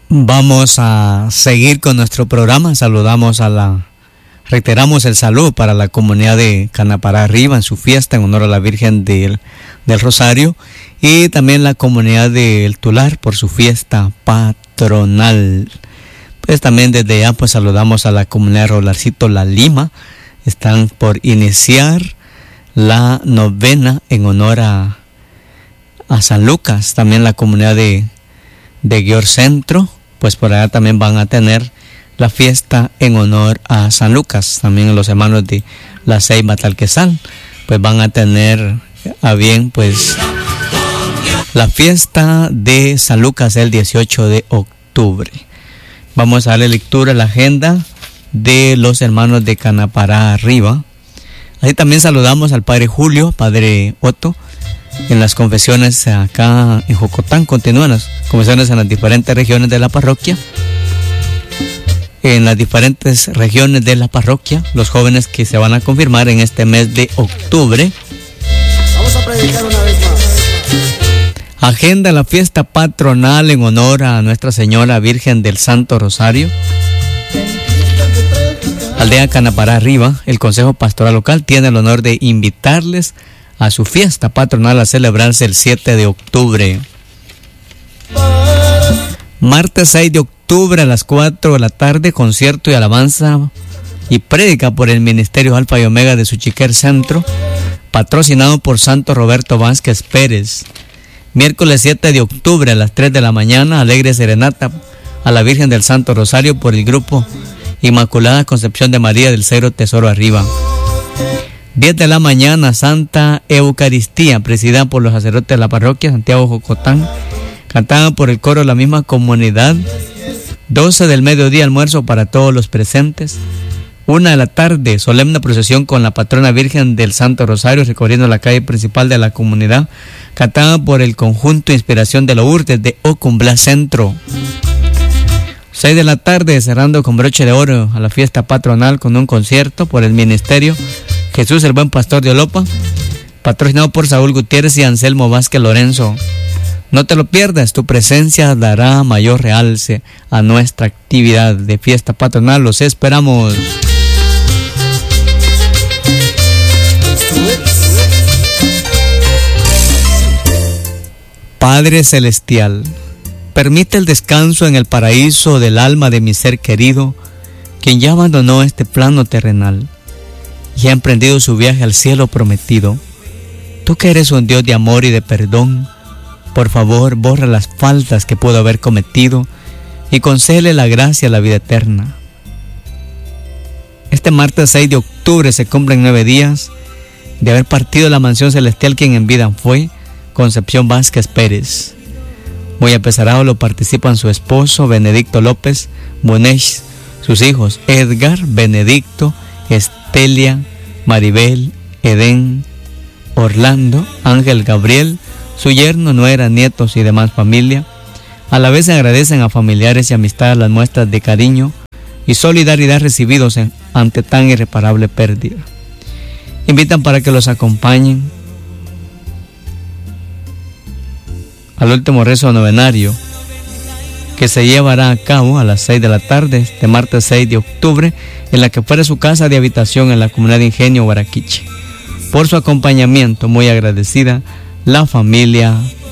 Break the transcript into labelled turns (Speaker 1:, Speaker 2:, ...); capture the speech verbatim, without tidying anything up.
Speaker 1: Vamos a seguir con nuestro programa. Saludamos a la, reiteramos el saludo para la comunidad de Canapará Arriba en su fiesta en honor a la Virgen del, del Rosario, y también la comunidad del Tular por su fiesta patronal. Pues también desde allá pues saludamos a la comunidad de Rolarcito La Lima. Están por iniciar la novena en honor a, a San Lucas. También la comunidad de, de Guior Centro, pues por allá también van a tener la fiesta en honor a San Lucas. También los hermanos de La Ceiba Talquesal, pues van a tener a bien pues la fiesta de San Lucas el dieciocho de octubre. Vamos a darle lectura a la agenda de los hermanos de Canapará Arriba. Ahí también saludamos al Padre Julio, Padre Otto, en las confesiones acá en Jocotán. Continúan las confesiones en las diferentes regiones de la parroquia. En las diferentes regiones de la parroquia, los jóvenes que se van a confirmar en este mes de octubre.
Speaker 2: Vamos a predicar una vez más.
Speaker 1: Agenda la fiesta patronal en honor a Nuestra Señora Virgen del Santo Rosario. Aldea Canapará Arriba, el Consejo Pastoral Local tiene el honor de invitarles a su fiesta patronal a celebrarse el siete de octubre. Martes seis de octubre a las cuatro de la tarde, concierto y alabanza y prédica por el Ministerio Alfa y Omega de Suchiquer Centro, patrocinado por Santo Roberto Vázquez Pérez. Miércoles siete de octubre a las tres de la mañana, alegre serenata a la Virgen del Santo Rosario por el grupo Inmaculada Concepción de María del Cero Tesoro Arriba. diez de la mañana, Santa Eucaristía, presidida por los sacerdotes de la parroquia Santiago Jocotán, cantada por el coro de la misma comunidad. doce del mediodía, almuerzo para todos los presentes. una de la tarde, solemne procesión con la patrona Virgen del Santo Rosario recorriendo la calle principal de la comunidad, cantada por el conjunto Inspiración de Lourdes de Ocumbla Centro. seis de la tarde, cerrando con broche de oro a la fiesta patronal con un concierto por el Ministerio Jesús el Buen Pastor de Olopa, patrocinado por Saúl Gutiérrez y Anselmo Vázquez Lorenzo. No te lo pierdas, tu presencia dará mayor realce a nuestra actividad de fiesta patronal. Los esperamos. Padre Celestial, permite el descanso en el paraíso del alma de mi ser querido, quien ya abandonó este plano terrenal y ha emprendido su viaje al cielo prometido. Tú que eres un Dios de amor y de perdón, por favor borra las faltas que puedo haber cometido y concédele la gracia a la vida eterna. Este martes seis de octubre se cumplen nueve días de haber partido de la mansión celestial quien en vida fue Concepción Vázquez Pérez. Muy apesarado lo participan su esposo Benedicto López Bonech, sus hijos Edgar, Benedicto, Estelia, Maribel, Edén, Orlando, Ángel Gabriel, su yerno, nuera, nietos y demás familia. A la vez se agradecen a familiares y amistades las muestras de cariño y solidaridad recibidos en, ante tan irreparable pérdida. Invitan para que los acompañen al último rezo novenario que se llevará a cabo a las seis de la tarde este martes seis de octubre en la que fuera su casa de habitación en la comunidad de Ingenio Guaraquiche. Por su acompañamiento, muy agradecida la familia